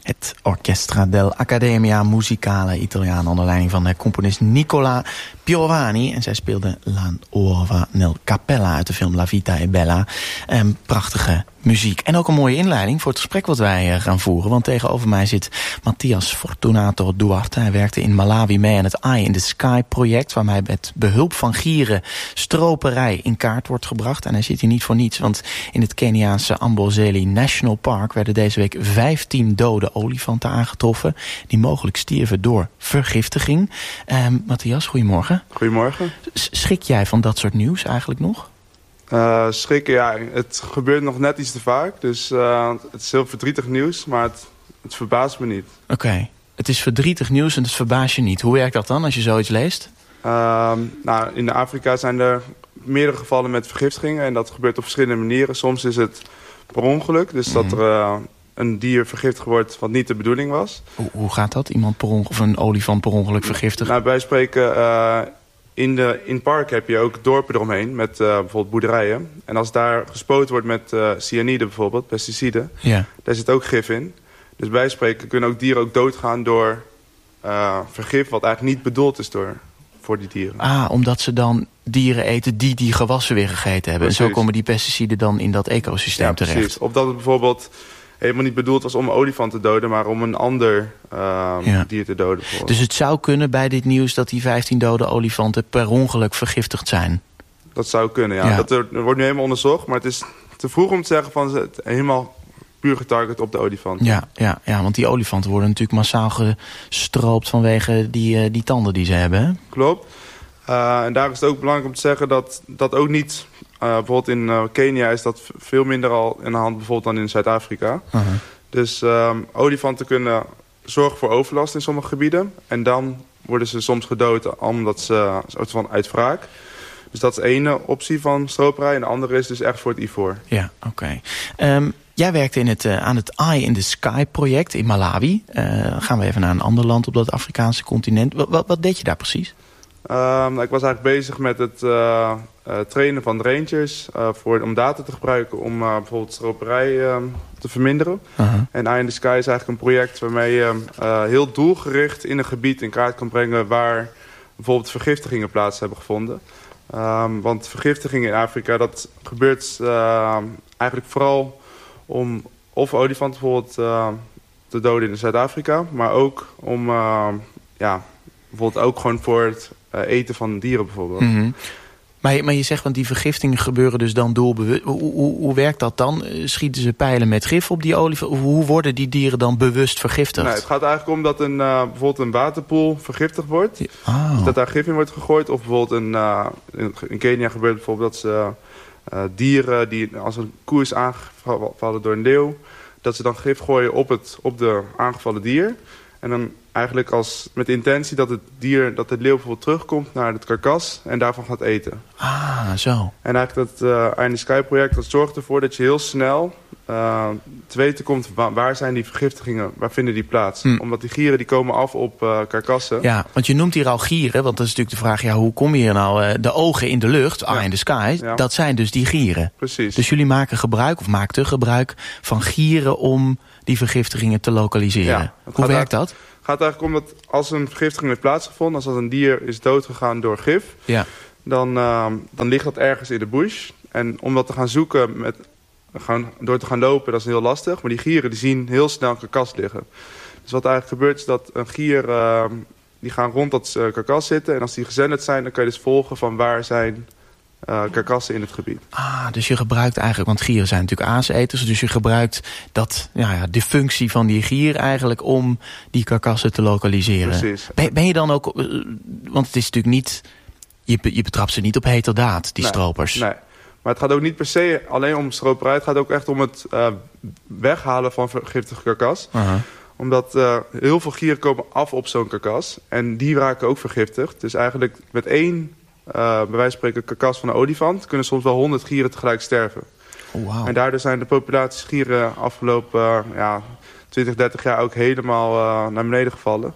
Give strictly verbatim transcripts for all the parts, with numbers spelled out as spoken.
Het Orchestra dell'Accademia Musicale Italiana onder leiding van de componist Nicola Piovani. En zij speelde La Nuova nel Cappella uit de film La Vita è Bella. Um, prachtige muziek. En ook een mooie inleiding voor het gesprek wat wij uh, gaan voeren. Want tegenover mij zit Matthias Fortunato Duarte. Hij werkte in Malawi mee aan het Eye in the Sky project, waarmee met behulp van gieren stroperij in kaart wordt gebracht. En hij zit hier niet voor niets, want in het Keniaanse Amboseli National Park werden deze week vijftien dode olifanten aangetroffen die mogelijk stierven door vergiftiging. Um, Matthias, goedemorgen. Goedemorgen. S- schrik jij van dat soort nieuws eigenlijk nog? Uh, schrikken, ja. Het gebeurt nog net iets te vaak. Dus uh, het is heel verdrietig nieuws, maar het, het verbaast me niet. Oké. Okay. Het is verdrietig nieuws en het verbaast je niet. Hoe werkt dat dan als je zoiets leest? Uh, nou, in Afrika zijn er meerdere gevallen met vergiftigingen. En dat gebeurt op verschillende manieren. Soms is het per ongeluk. Dus mm-hmm. dat er uh, een dier vergiftigd wordt wat niet de bedoeling was. Hoe, hoe gaat dat? Iemand per ongeluk, of een olifant per ongeluk vergiftigen? Nou, wij spreken... Uh, In, de, in het park heb je ook dorpen eromheen met uh, bijvoorbeeld boerderijen. En als daar gespoten wordt met uh, cyanide bijvoorbeeld, pesticiden, ja. daar zit ook gif in. Dus bij spreken kunnen ook dieren ook doodgaan door uh, vergif wat eigenlijk niet bedoeld is door, voor die dieren. Ah, omdat ze dan dieren eten die die gewassen weer gegeten hebben. Precies. En zo komen die pesticiden dan in dat ecosysteem ja, terecht. Precies. Of dat het bijvoorbeeld helemaal niet bedoeld was om een olifant te doden, maar om een ander uh, ja. dier te doden. Dus het zou kunnen bij dit nieuws dat die vijftien dode olifanten per ongeluk vergiftigd zijn? Dat zou kunnen, ja. ja. Dat er, er wordt nu helemaal onderzocht, maar het is te vroeg om te zeggen van het helemaal puur getarget op de olifanten. Ja, ja, ja, want die olifanten worden natuurlijk massaal gestroopt vanwege die, uh, die tanden die ze hebben. Hè? Klopt. Uh, en daar is het ook belangrijk om te zeggen dat dat ook niet... Uh, bijvoorbeeld in uh, Kenia is dat veel minder al in de hand bijvoorbeeld dan in Zuid-Afrika. Uh-huh. Dus um, olifanten kunnen zorgen voor overlast in sommige gebieden. En dan worden ze soms gedood omdat ze uh, soort van uit wraak. Dus dat is één optie van stroperij. En de andere is dus echt voor het ivoor. Ja, oké. Okay. Um, jij werkte in het, uh, aan het Eye in the Sky project in Malawi. Uh, gaan we even naar een ander land op dat Afrikaanse continent. Wat, wat, wat deed je daar precies? Uh, nou, ik was eigenlijk bezig met het uh, uh, trainen van de rangers uh, voor, om data te gebruiken om uh, bijvoorbeeld stroperij uh, te verminderen. Uh-huh. En Eye in the Sky is eigenlijk een project waarmee je uh, heel doelgericht in een gebied in kaart kan brengen waar bijvoorbeeld vergiftigingen plaats hebben gevonden. Um, want vergiftigingen in Afrika, dat gebeurt uh, eigenlijk vooral om of olifanten bijvoorbeeld uh, te doden in Zuid-Afrika, maar ook om uh, ja, bijvoorbeeld ook gewoon voor het Uh, eten van dieren bijvoorbeeld. Mm-hmm. Maar, je, maar je zegt, want die vergiftingen gebeuren dus dan doelbewust. Hoe, hoe, hoe werkt dat dan? Schieten ze pijlen met gif op die olifanten? Hoe worden die dieren dan bewust vergiftigd? Nee, het gaat eigenlijk om dat een, uh, bijvoorbeeld een waterpoel vergiftigd wordt. Oh. Dus dat daar gif in wordt gegooid. Of bijvoorbeeld een, uh, in, in Kenia gebeurt bijvoorbeeld dat ze uh, dieren die als een koe is aangevallen door een leeuw, dat ze dan gif gooien op, het, op de aangevallen dier. En dan eigenlijk als, met de intentie dat het dier, dat het leeuw bijvoorbeeld terugkomt naar het karkas en daarvan gaat eten. Ah, zo. En eigenlijk dat uh, Eye in the Sky project, dat zorgt ervoor dat je heel snel uh, te weten komt waar, waar zijn die vergiftigingen, waar vinden die plaats. Hm. Omdat die gieren die komen af op uh, karkassen. Ja, want je noemt hier al gieren, want dat is natuurlijk de vraag, ja, hoe kom je hier nou? Uh, de ogen in de lucht, Eye ja. in the Sky, ja. dat zijn dus die gieren. Precies. Dus jullie maken gebruik, of maakten gebruik van gieren om die vergiftigingen te lokaliseren. Ja, hoe werkt dat? Het gaat eigenlijk om dat als een vergiftiging heeft plaatsgevonden, als dat een dier is doodgegaan door gif, ja. dan, uh, dan ligt dat ergens in de bush. En om dat te gaan zoeken, met, gaan, door te gaan lopen, dat is heel lastig. Maar die gieren die zien heel snel een karkas liggen. Dus wat eigenlijk gebeurt is dat een gier, uh, die gaan rond dat uh, karkas zitten. En als die gezenderd zijn, dan kan je dus volgen van waar zijn Uh, karkassen in het gebied. Ah, dus je gebruikt eigenlijk, want gieren zijn natuurlijk aaseters, dus je gebruikt dat, ja, ja, de functie van die gier eigenlijk om die karkassen te lokaliseren. Precies. Ben, ben je dan ook, want het is natuurlijk niet, je, je betrapt ze niet op heterdaad, die nee, stropers. Nee, maar het gaat ook niet per se alleen om stroperij, het gaat ook echt om het uh, weghalen van vergiftigd karkas. Uh-huh. Omdat uh, heel veel gieren komen af op zo'n karkas en die raken ook vergiftigd. Dus eigenlijk met één Uh, bij wijze van spreken karkas van een olifant kunnen soms wel honderd gieren tegelijk sterven. Oh, wow. En daardoor zijn de populaties gieren afgelopen uh, ja, twintig, dertig jaar ook helemaal uh, naar beneden gevallen.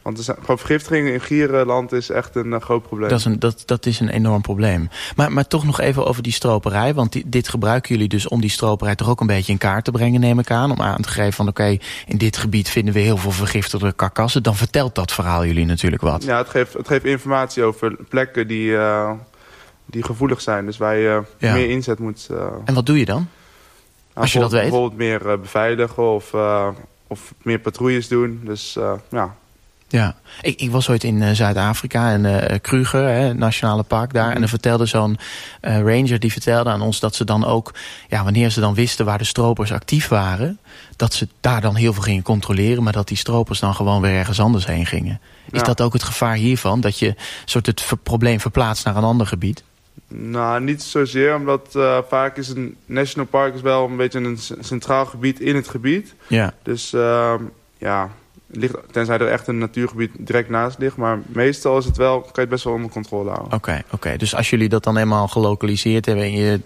Want er zijn, gewoon vergiftiging in gierenland is echt een uh, groot probleem. Dat is een, dat, dat is een enorm probleem. Maar, maar toch nog even over die stroperij. Want die, dit gebruiken jullie dus om die stroperij toch ook een beetje in kaart te brengen, neem ik aan. Om aan te geven van oké, okay, in dit gebied vinden we heel veel vergiftigde karkassen. Dan vertelt dat verhaal jullie natuurlijk wat. Ja, het geeft, het geeft informatie over plekken die, uh, die gevoelig zijn. Dus waar je ja. meer inzet moet. Uh, en wat doe je dan? Als je dat weet? Bijvoorbeeld meer uh, beveiligen of, uh, of meer patrouilles doen. Dus uh, ja... Ja, ik, ik was ooit in uh, Zuid-Afrika en uh, Kruger, hè, het nationale park daar. Mm. En dan vertelde zo'n uh, ranger, die vertelde aan ons dat ze dan ook, ja, wanneer ze dan wisten waar de stropers actief waren, dat ze daar dan heel veel gingen controleren, maar dat die stropers dan gewoon weer ergens anders heen gingen. Is ja. dat ook het gevaar hiervan, dat je soort het ver- probleem verplaatst naar een ander gebied? Nou, niet zozeer, omdat uh, vaak is een national park is wel een beetje een centraal gebied in het gebied. Ja. Dus uh, ja... Ligt, tenzij er echt een natuurgebied direct naast ligt. Maar meestal is het wel, kan je het best wel onder controle houden. Oké, okay, okay. Dus als jullie dat dan eenmaal gelokaliseerd hebben en je,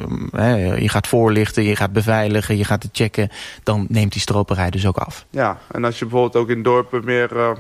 uh, je gaat voorlichten, je gaat beveiligen, je gaat het checken, dan neemt die stroperij dus ook af. Ja, en als je bijvoorbeeld ook in dorpen meer uh,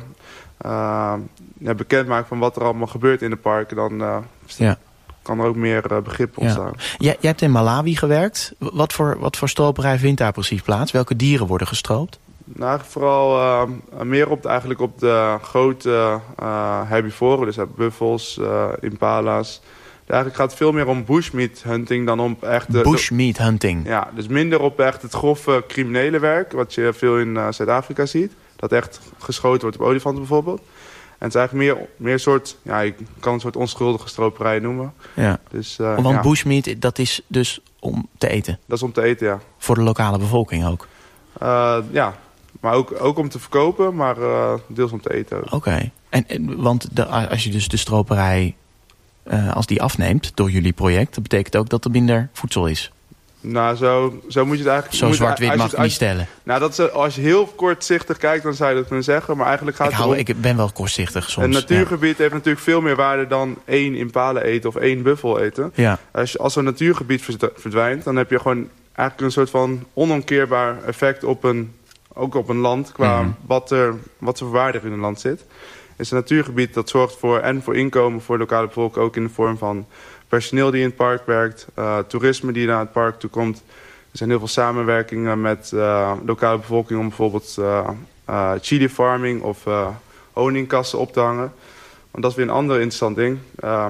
uh, ja, bekend maakt van wat er allemaal gebeurt in de parken, dan uh, ja. kan er ook meer uh, begrip ontstaan. Ja. Jij, jij hebt in Malawi gewerkt. Wat voor, wat voor stroperij vindt daar precies plaats? Welke dieren worden gestroopt? Nou, vooral uh, meer op de, eigenlijk op de grote uh, herbivoren. Dus uh, buffels, uh, impala's. Eigenlijk gaat het veel meer om bushmeat hunting dan om echt... De, bushmeat hunting? Ja, dus minder op echt het grove criminele werk. Wat je veel in uh, Zuid-Afrika ziet. Dat echt geschoten wordt op olifanten bijvoorbeeld. En het is eigenlijk meer, meer een soort... Ja, ik kan een soort onschuldige stroperij noemen. Ja. Dus, uh, Want ja. bushmeat, dat is dus om te eten? Dat is om te eten, ja. Voor de lokale bevolking ook? Uh, ja. Maar ook, ook om te verkopen, maar uh, deels om te eten. Oké. Okay. En, en, want de, als je dus de stroperij, uh, als die afneemt door jullie project, dat betekent ook dat er minder voedsel is? Nou, zo, zo moet je het eigenlijk... Zo zwart-wit mag ik niet stellen. Nou, dat is, als je heel kortzichtig kijkt, dan zou je dat kunnen zeggen. Maar eigenlijk gaat ik, hou, het om, ik ben wel kortzichtig soms. Een natuurgebied ja. heeft natuurlijk veel meer waarde dan één impala eten of één buffel eten. Ja. Als, je, als zo'n natuurgebied verdwijnt, dan heb je gewoon eigenlijk een soort van onomkeerbaar effect op een... Ook op een land, qua mm-hmm. wat er wat voor waarde er in een land zit. Het is een natuurgebied dat zorgt voor en voor inkomen voor de lokale bevolking, ook in de vorm van personeel die in het park werkt, uh, toerisme die naar het park toe komt. Er zijn heel veel samenwerkingen met uh, de lokale bevolking om bijvoorbeeld uh, uh, chili farming of uh, honingkassen op te hangen. Want dat is weer een ander interessant ding. Uh,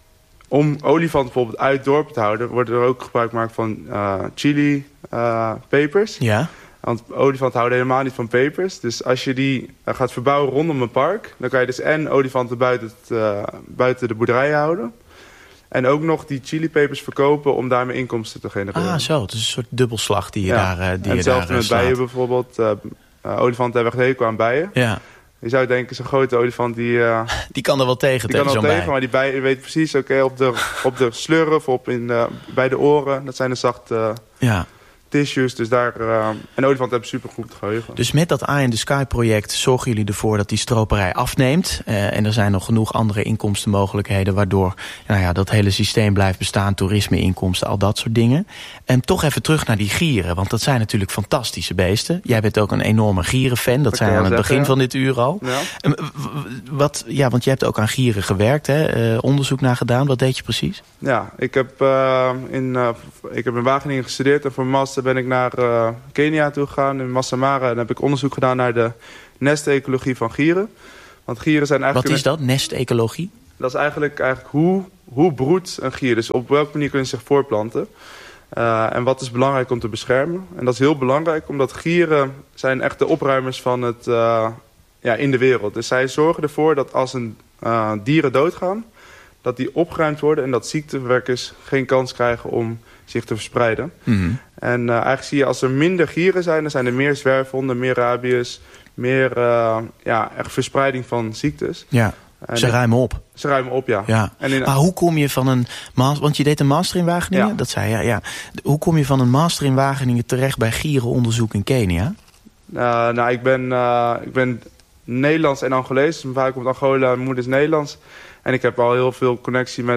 om olifanten bijvoorbeeld uit dorpen te houden, wordt er ook gebruik gemaakt van uh, chili uh, pepers. Ja. Want olifanten houden helemaal niet van pepers. Dus als je die uh, gaat verbouwen rondom een park, dan kan je dus en olifanten buiten, het, uh, buiten de boerderij houden. En ook nog die chilipepers verkopen om daarmee inkomsten te genereren. Ah, zo. Het is een soort dubbelslag die je ja. daar uh, die en je zelfs daar, met slaat. bijen bijvoorbeeld. Uh, uh, olifanten hebben echt hekel aan bijen. Ja. Je zou denken, zo'n grote olifant die... Uh, die kan er wel tegen, die tegen kan er wel tegen, bij. Maar die bij weet precies, oké, okay, op de, op de slurf, op in, uh, bij de oren. Dat zijn de zachte... Uh, ja. tissues, dus daar... Uh, en olifanten hebben supergoed geheugen. Dus met dat Eye in the Sky project zorgen jullie ervoor dat die stroperij afneemt. Uh, en er zijn nog genoeg andere inkomstenmogelijkheden waardoor nou ja, dat hele systeem blijft bestaan. Toerisme, inkomsten, al dat soort dingen. En toch even terug naar die gieren, want dat zijn natuurlijk fantastische beesten. Jij bent ook een enorme gierenfan, dat, dat zijn aan het zeggen, begin ja. van dit uur al. Ja. Uh, wat, ja, want je hebt ook aan gieren gewerkt, hè? Uh, onderzoek naar gedaan. Wat deed je precies? Ja, ik heb, uh, in, uh, ik heb in Wageningen gestudeerd en voor mijn master ben ik naar uh, Kenia toe gegaan, in Masai Mara. En heb ik onderzoek gedaan naar de nestecologie van gieren. Want gieren zijn eigenlijk... Wat is dat, nestecologie? Dat is eigenlijk, eigenlijk hoe, hoe broedt een gier. Dus op welke manier kunnen ze zich voortplanten. Uh, en wat is belangrijk om te beschermen. En dat is heel belangrijk, omdat gieren zijn echt de opruimers van het, uh, ja, in de wereld. Dus zij zorgen ervoor dat als een uh, dieren doodgaan, dat die opgeruimd worden en dat ziekteverwekkers geen kans krijgen om zich te verspreiden. Mm-hmm. En uh, eigenlijk zie je als er minder gieren zijn, dan zijn er meer zwerfhonden, meer rabies, meer uh, ja, echt verspreiding van ziektes. Ja, en ze ruimen op. Ze ruimen op, ja. ja. En in, maar hoe kom je van een... Want je deed een master in Wageningen? Ja. Dat zei je, ja. Hoe kom je van een master in Wageningen terecht bij gierenonderzoek in Kenia? Uh, nou, ik ben, uh, ik ben Nederlands en Angolees. Mijn vader komt uit Angola, mijn moeder is Nederlands. En ik heb al heel veel connectie met